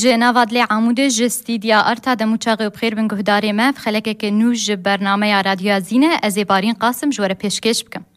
جناواد لی عموده جستیدیا ارتا دموچاقی و بخیر بن گهداری مف خلکه که نوج برنامه رادیو زینه از بارین قاسم جوره پیشکش بکم.